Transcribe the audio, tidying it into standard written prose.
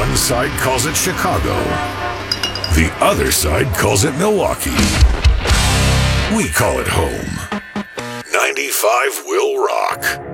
One side calls it Chicago. The other side calls it Milwaukee. We call it home. 95 will rock.